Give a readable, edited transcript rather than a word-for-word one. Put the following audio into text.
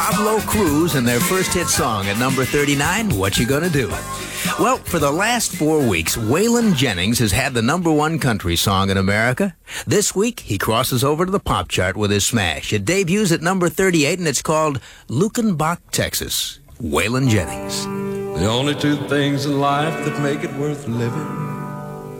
Pablo Cruz and their first hit song at number 39, What You Gonna Do? Well, for the last 4 weeks, Waylon Jennings has had the number one country song in America. This week, he crosses over to the pop chart with his smash. It debuts at number 38, and it's called Lukenbach, Texas. Waylon Jennings. The only two things in life that make it worth living